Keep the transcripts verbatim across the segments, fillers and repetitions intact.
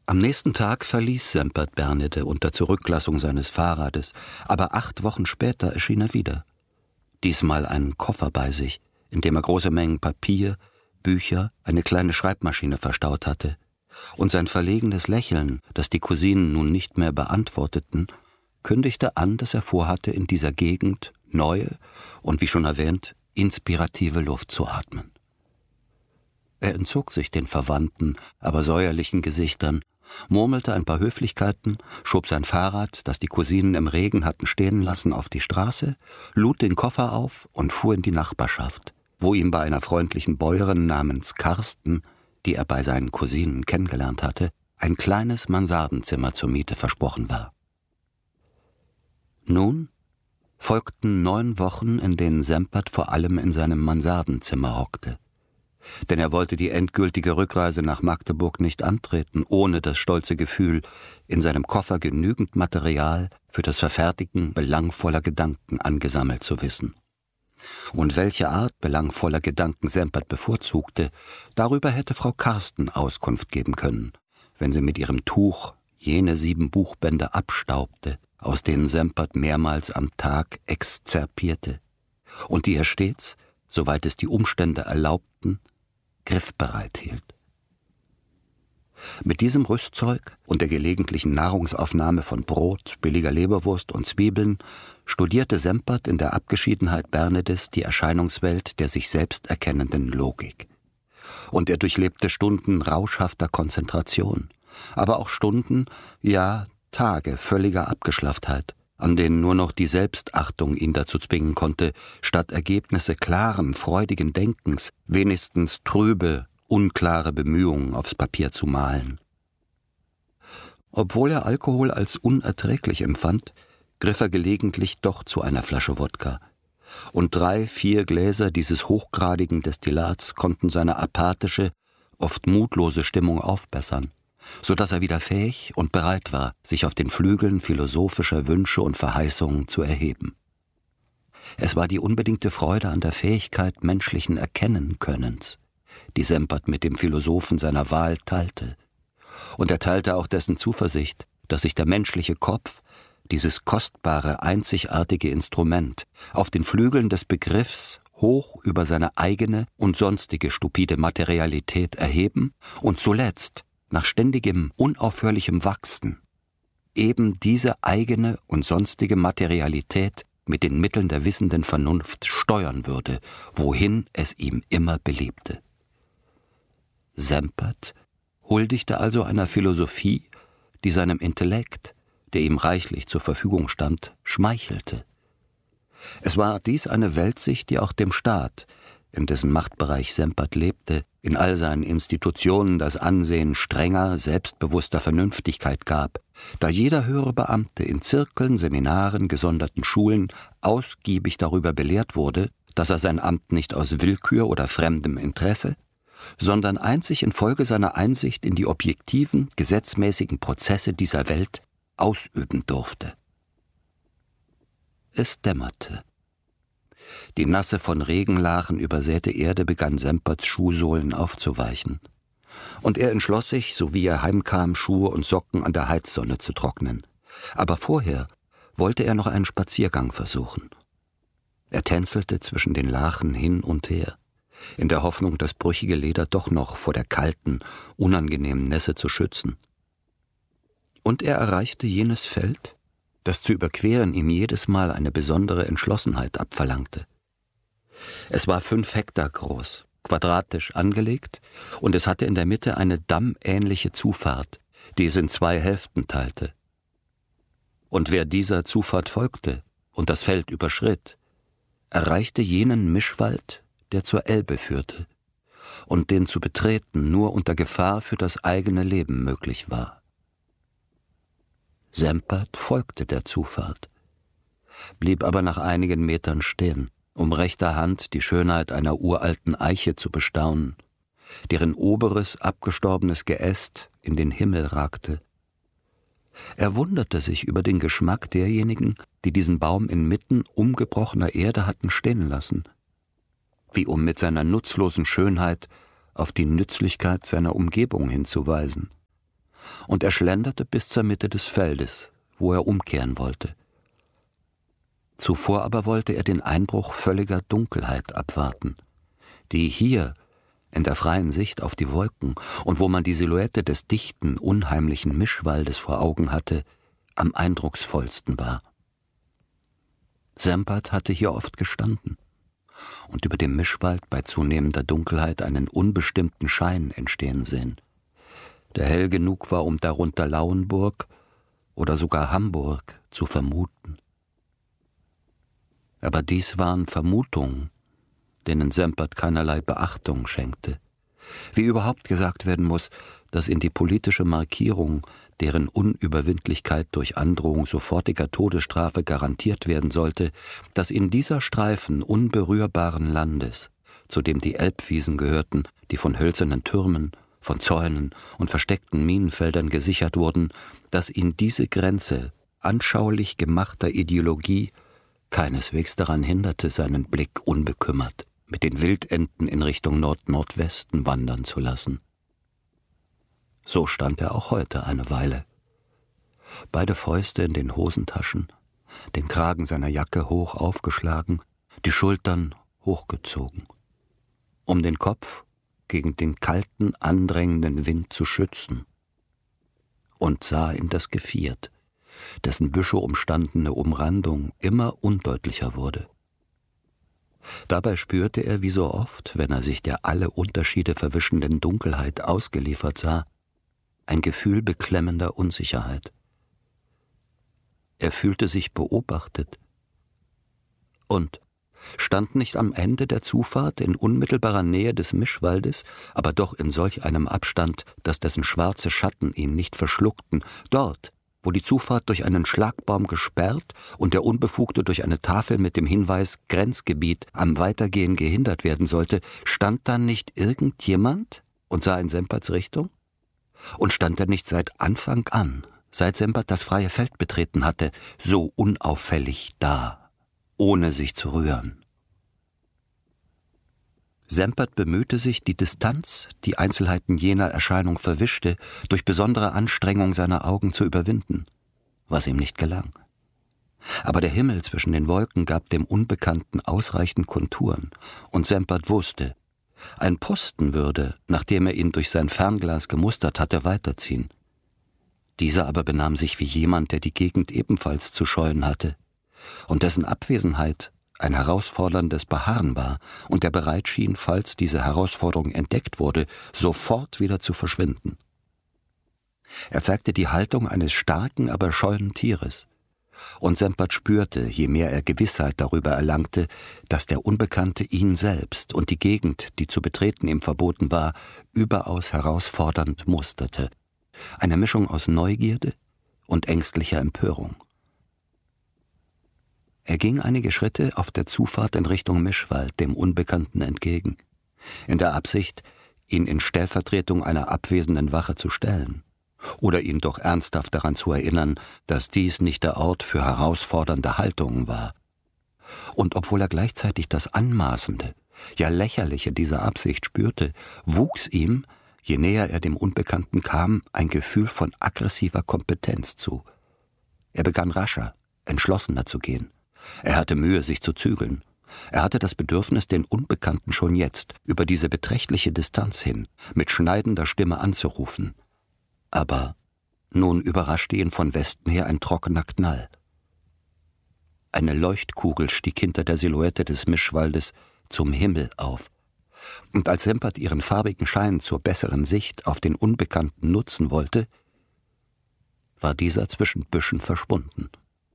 Am nächsten Tag verließ Sempert Bernede unter Zurücklassung seines Fahrrades, aber acht Wochen später erschien er wieder. Diesmal einen Koffer bei sich, in dem er große Mengen Papier, Bücher, eine kleine Schreibmaschine verstaut hatte. Und sein verlegenes Lächeln, das die Cousinen nun nicht mehr beantworteten, kündigte an, dass er vorhatte, in dieser Gegend neue und, wie schon erwähnt, inspirative Luft zu atmen. Er entzog sich den verwandten, aber säuerlichen Gesichtern, murmelte ein paar Höflichkeiten, schob sein Fahrrad, das die Cousinen im Regen hatten stehen lassen, auf die Straße, lud den Koffer auf und fuhr in die Nachbarschaft, wo ihm bei einer freundlichen Bäuerin namens Karsten, die er bei seinen Cousinen kennengelernt hatte, ein kleines Mansardenzimmer zur Miete versprochen war. Nun folgten neun Wochen, in denen Sempert vor allem in seinem Mansardenzimmer hockte. Denn er wollte die endgültige Rückreise nach Magdeburg nicht antreten, ohne das stolze Gefühl, in seinem Koffer genügend Material für das Verfertigen belangvoller Gedanken angesammelt zu wissen. Und welche Art belangvoller Gedanken Sempert bevorzugte, darüber hätte Frau Karsten Auskunft geben können, wenn sie mit ihrem Tuch jene sieben Buchbände abstaubte, aus denen Sempert mehrmals am Tag exzerpierte, und die er stets, soweit es die Umstände erlaubten, griffbereit hielt. Mit diesem Rüstzeug und der gelegentlichen Nahrungsaufnahme von Brot, billiger Leberwurst und Zwiebeln studierte Sempert in der Abgeschiedenheit Bernedes die Erscheinungswelt der sich selbst erkennenden Logik. Und er durchlebte Stunden rauschhafter Konzentration, aber auch Stunden, ja Tage völliger Abgeschlafftheit, an denen nur noch die Selbstachtung ihn dazu zwingen konnte, statt Ergebnisse klaren, freudigen Denkens wenigstens trübe, unklare Bemühungen aufs Papier zu malen. Obwohl er Alkohol als unerträglich empfand, griff er gelegentlich doch zu einer Flasche Wodka. Und drei, vier Gläser dieses hochgradigen Destillats konnten seine apathische, oft mutlose Stimmung aufbessern, so dass er wieder fähig und bereit war, sich auf den Flügeln philosophischer Wünsche und Verheißungen zu erheben. Es war die unbedingte Freude an der Fähigkeit menschlichen Erkennenkönnens, die Sempert mit dem Philosophen seiner Wahl teilte. Und er teilte auch dessen Zuversicht, dass sich der menschliche Kopf, dieses kostbare, einzigartige Instrument, auf den Flügeln des Begriffs hoch über seine eigene und sonstige stupide Materialität erheben und zuletzt, nach ständigem, unaufhörlichem Wachsen, eben diese eigene und sonstige Materialität mit den Mitteln der wissenden Vernunft steuern würde, wohin es ihm immer beliebte. Sempert huldigte also einer Philosophie, die seinem Intellekt, der ihm reichlich zur Verfügung stand, schmeichelte. Es war dies eine Weltsicht, die auch dem Staat, in dessen Machtbereich Sempert lebte, in all seinen Institutionen das Ansehen strenger, selbstbewusster Vernünftigkeit gab, da jeder höhere Beamte in Zirkeln, Seminaren, gesonderten Schulen ausgiebig darüber belehrt wurde, dass er sein Amt nicht aus Willkür oder fremdem Interesse, sondern einzig infolge seiner Einsicht in die objektiven, gesetzmäßigen Prozesse dieser Welt ausüben durfte. Es dämmerte. Die nasse, von Regenlachen übersäte Erde begann Semperts Schuhsohlen aufzuweichen. Und er entschloss sich, so wie er heimkam, Schuhe und Socken an der Heizsonne zu trocknen. Aber vorher wollte er noch einen Spaziergang versuchen. Er tänzelte zwischen den Lachen hin und her, in der Hoffnung, das brüchige Leder doch noch vor der kalten, unangenehmen Nässe zu schützen. Und er erreichte jenes Feld, das zu überqueren ihm jedes Mal eine besondere Entschlossenheit abverlangte. Es war fünf Hektar groß, quadratisch angelegt, und es hatte in der Mitte eine dammähnliche Zufahrt, die es in zwei Hälften teilte. Und wer dieser Zufahrt folgte und das Feld überschritt, erreichte jenen Mischwald, der zur Elbe führte und den zu betreten nur unter Gefahr für das eigene Leben möglich war. Sempert folgte der Zufahrt, blieb aber nach einigen Metern stehen, um rechter Hand die Schönheit einer uralten Eiche zu bestaunen, deren oberes, abgestorbenes Geäst in den Himmel ragte. Er wunderte sich über den Geschmack derjenigen, die diesen Baum inmitten umgebrochener Erde hatten stehen lassen, wie um mit seiner nutzlosen Schönheit auf die Nützlichkeit seiner Umgebung hinzuweisen. und er schlenderte bis zur Mitte des Feldes, wo er umkehren wollte. Zuvor aber wollte er den Einbruch völliger Dunkelheit abwarten, die hier, in der freien Sicht auf die Wolken und wo man die Silhouette des dichten, unheimlichen Mischwaldes vor Augen hatte, am eindrucksvollsten war. Sempert hatte hier oft gestanden und über dem Mischwald bei zunehmender Dunkelheit einen unbestimmten Schein entstehen sehen, der hell genug war, um darunter Lauenburg oder sogar Hamburg zu vermuten. Aber dies waren Vermutungen, denen Sempert keinerlei Beachtung schenkte. Wie überhaupt gesagt werden muss, dass in die politische Markierung, deren Unüberwindlichkeit durch Androhung sofortiger Todesstrafe garantiert werden sollte, dass in dieser Streifen unberührbaren Landes, zu dem die Elbwiesen gehörten, die von hölzernen Türmen, von Zäunen und versteckten Minenfeldern gesichert wurden, dass ihn diese Grenze anschaulich gemachter Ideologie keineswegs daran hinderte, seinen Blick unbekümmert mit den Wildenten in Richtung Nord-Nordwesten wandern zu lassen. So stand er auch heute eine Weile. Beide Fäuste in den Hosentaschen, den Kragen seiner Jacke hoch aufgeschlagen, die Schultern hochgezogen, um den Kopf gegen den kalten, andrängenden Wind zu schützen, und sah in das Geviert, dessen Büsche umstandene Umrandung immer undeutlicher wurde. Dabei spürte er, wie so oft, wenn er sich der alle Unterschiede verwischenden Dunkelheit ausgeliefert sah, ein Gefühl beklemmender Unsicherheit. Er fühlte sich beobachtet und stand nicht am Ende der Zufahrt in unmittelbarer Nähe des Mischwaldes, aber doch in solch einem Abstand, dass dessen schwarze Schatten ihn nicht verschluckten, dort, wo die Zufahrt durch einen Schlagbaum gesperrt und der Unbefugte durch eine Tafel mit dem Hinweis Grenzgebiet am Weitergehen gehindert werden sollte, stand dann nicht irgendjemand und sah in Semperts Richtung? Und stand er nicht seit Anfang an, seit Sempert das freie Feld betreten hatte, so unauffällig da, ohne sich zu rühren? Sempert bemühte sich, die Distanz, die Einzelheiten jener Erscheinung verwischte, durch besondere Anstrengung seiner Augen zu überwinden, was ihm nicht gelang. Aber der Himmel zwischen den Wolken gab dem Unbekannten ausreichend Konturen, und Sempert wusste, ein Posten würde, nachdem er ihn durch sein Fernglas gemustert hatte, weiterziehen. Dieser aber benahm sich wie jemand, der die Gegend ebenfalls zu scheuen hatte, und dessen Abwesenheit ein herausforderndes Beharren war und der bereit schien, falls diese Herausforderung entdeckt wurde, sofort wieder zu verschwinden. Er zeigte die Haltung eines starken, aber scheuen Tieres, und Sempert spürte, je mehr er Gewissheit darüber erlangte, dass der Unbekannte ihn selbst und die Gegend, die zu betreten ihm verboten war, überaus herausfordernd musterte. Eine Mischung aus Neugierde und ängstlicher Empörung. Er ging einige Schritte auf der Zufahrt in Richtung Mischwald dem Unbekannten entgegen, in der Absicht, ihn in Stellvertretung einer abwesenden Wache zu stellen oder ihn doch ernsthaft daran zu erinnern, dass dies nicht der Ort für herausfordernde Haltungen war. Und obwohl er gleichzeitig das Anmaßende, ja Lächerliche dieser Absicht spürte, wuchs ihm, je näher er dem Unbekannten kam, ein Gefühl von aggressiver Kompetenz zu. Er begann rascher, entschlossener zu gehen. Er hatte Mühe, sich zu zügeln. Er hatte das Bedürfnis, den Unbekannten schon jetzt, über diese beträchtliche Distanz hin, mit schneidender Stimme anzurufen. Aber nun überraschte ihn von Westen her ein trockener Knall. Eine Leuchtkugel stieg hinter der Silhouette des Mischwaldes zum Himmel auf. Und als Sempert ihren farbigen Schein zur besseren Sicht auf den Unbekannten nutzen wollte, war dieser zwischen Büschen verschwunden.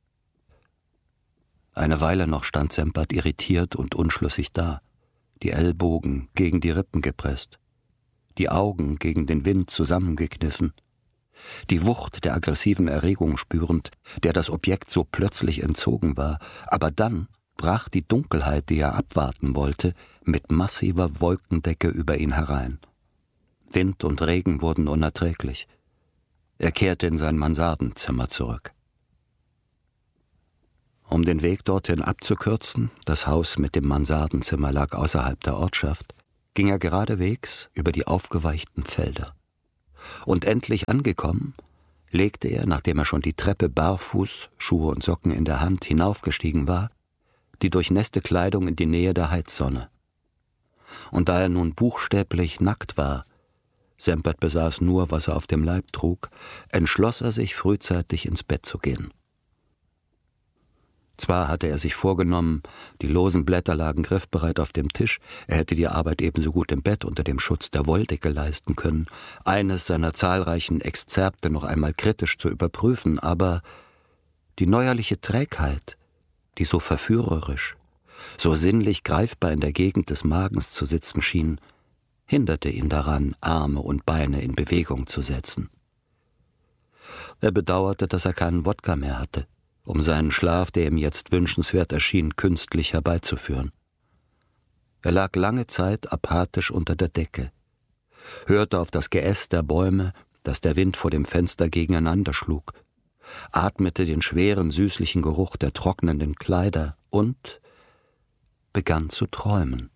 Eine Weile noch stand Sempert irritiert und unschlüssig da, die Ellbogen gegen die Rippen gepresst, die Augen gegen den Wind zusammengekniffen, die Wucht der aggressiven Erregung spürend, der das Objekt so plötzlich entzogen war. Aber dann brach die Dunkelheit, die er abwarten wollte, mit massiver Wolkendecke über ihn herein. Wind und Regen wurden unerträglich. Er kehrte in sein Mansardenzimmer zurück. Um den Weg dorthin abzukürzen, das Haus mit dem Mansardenzimmer lag außerhalb der Ortschaft, ging er geradewegs über die aufgeweichten Felder. Und endlich angekommen, legte er, nachdem er schon die Treppe barfuß, Schuhe und Socken in der Hand, hinaufgestiegen war, die durchnässte Kleidung in die Nähe der Heizsonne. Und da er nun buchstäblich nackt war, Sempert besaß nur, was er auf dem Leib trug, entschloss er sich, frühzeitig ins Bett zu gehen. Zwar hatte er sich vorgenommen, die losen Blätter lagen griffbereit auf dem Tisch, er hätte die Arbeit ebenso gut im Bett unter dem Schutz der Wolldecke leisten können, eines seiner zahlreichen Exzerpte noch einmal kritisch zu überprüfen, aber die neuerliche Trägheit, die so verführerisch, so sinnlich greifbar in der Gegend des Magens zu sitzen schien, hinderte ihn daran, Arme und Beine in Bewegung zu setzen. Er bedauerte, dass er keinen Wodka mehr hatte, um seinen Schlaf, der ihm jetzt wünschenswert erschien, künstlich herbeizuführen. Er lag lange Zeit apathisch unter der Decke, hörte auf das Geäst der Bäume, das der Wind vor dem Fenster gegeneinander schlug, atmete den schweren, süßlichen Geruch der trocknenden Kleider und begann zu träumen.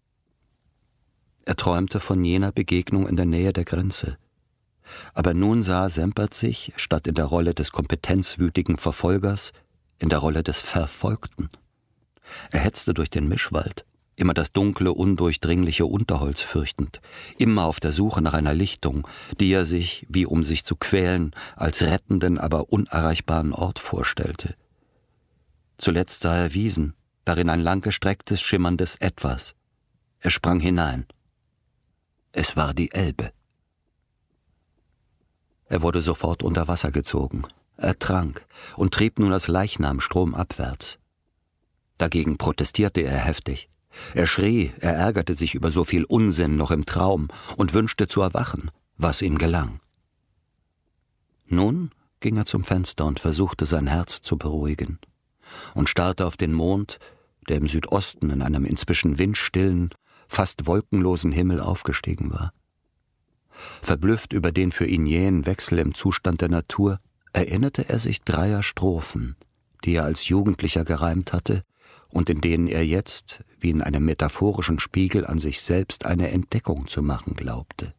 Er träumte von jener Begegnung in der Nähe der Grenze. Aber nun sah Sempert sich, statt in der Rolle des kompetenzwütigen Verfolgers, in der Rolle des Verfolgten. Er hetzte durch den Mischwald, immer das dunkle, undurchdringliche Unterholz fürchtend, immer auf der Suche nach einer Lichtung, die er sich, wie um sich zu quälen, als rettenden, aber unerreichbaren Ort vorstellte. Zuletzt sah er Wiesen, darin ein langgestrecktes, schimmerndes Etwas. Er sprang hinein. Es war die Elbe. Er wurde sofort unter Wasser gezogen, ertrank und trieb nun als Leichnam stromabwärts. Dagegen protestierte er heftig. Er schrie, er ärgerte sich über so viel Unsinn noch im Traum und wünschte zu erwachen, was ihm gelang. Nun ging er zum Fenster und versuchte, sein Herz zu beruhigen und starrte auf den Mond, der im Südosten in einem inzwischen windstillen, fast wolkenlosen Himmel aufgestiegen war. Verblüfft über den für ihn jähen Wechsel im Zustand der Natur, erinnerte er sich dreier Strophen, die er als Jugendlicher gereimt hatte und in denen er jetzt, wie in einem metaphorischen Spiegel, an sich selbst eine Entdeckung zu machen glaubte.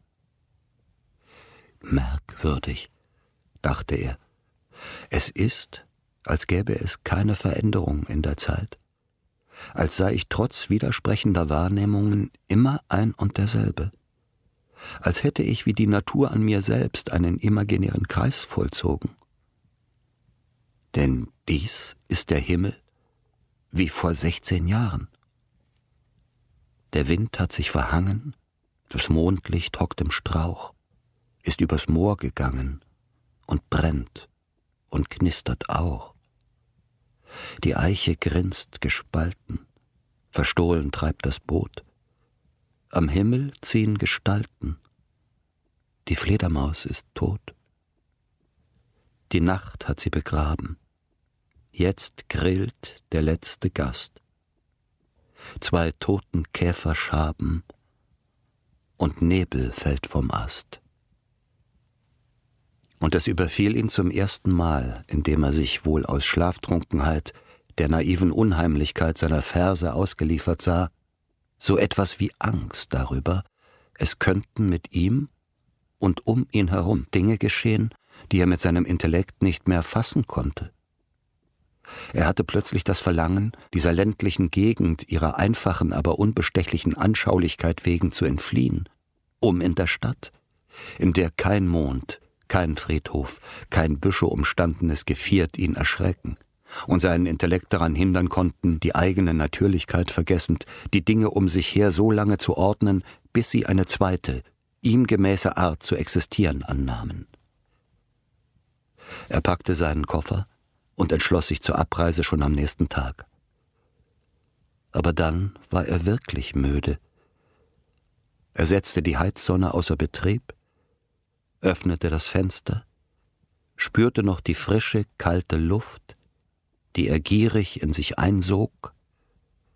Merkwürdig, dachte er, es ist, als gäbe es keine Veränderung in der Zeit, als sei ich trotz widersprechender Wahrnehmungen immer ein und derselbe, als hätte ich wie die Natur an mir selbst einen imaginären Kreis vollzogen. Denn dies ist der Himmel wie vor sechzehn Jahren. Der Wind hat sich verhangen, das Mondlicht hockt im Strauch, ist übers Moor gegangen und brennt und knistert auch. Die Eiche grinst gespalten, verstohlen treibt das Boot. Am Himmel ziehen Gestalten. Die Fledermaus ist tot. Die Nacht hat sie begraben. Jetzt grillt der letzte Gast. Zwei toten Käfer schaben und Nebel fällt vom Ast. Und es überfiel ihn zum ersten Mal, indem er sich wohl aus Schlaftrunkenheit der naiven Unheimlichkeit seiner Verse ausgeliefert sah, so etwas wie Angst darüber, es könnten mit ihm und um ihn herum Dinge geschehen, die er mit seinem Intellekt nicht mehr fassen konnte. Er hatte plötzlich das Verlangen, dieser ländlichen Gegend ihrer einfachen, aber unbestechlichen Anschaulichkeit wegen zu entfliehen, um in der Stadt, in der kein Mond, kein Friedhof, kein Büsche umstandenes Geviert ihn erschrecken und seinen Intellekt daran hindern konnten, die eigene Natürlichkeit vergessend, die Dinge um sich her so lange zu ordnen, bis sie eine zweite, ihm gemäße Art zu existieren annahmen. Er packte seinen Koffer und entschloss sich zur Abreise schon am nächsten Tag. Aber dann war er wirklich müde. Er setzte die Heizsonne außer Betrieb, öffnete das Fenster, spürte noch die frische, kalte Luft, die er gierig in sich einsog,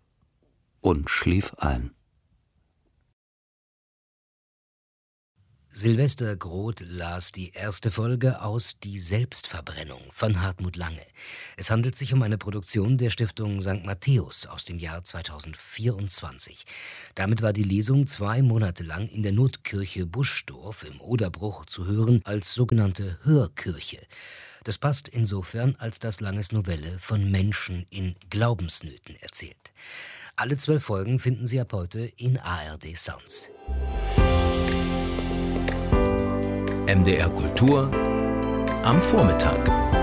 und schlief ein. Silvester Groth las die erste Folge aus Die Selbstverbrennung von Hartmut Lange. Es handelt sich um eine Produktion der Stiftung Sankt Matthäus aus dem Jahr zweitausendvierundzwanzig. Damit war die Lesung zwei Monate lang in der Notkirche Buschdorf im Oderbruch zu hören als sogenannte Hörkirche. Das passt insofern, als dass Langes Novelle von Menschen in Glaubensnöten erzählt. Alle zwölf Folgen finden Sie ab heute in A R D Sounds. M D R Kultur am Vormittag.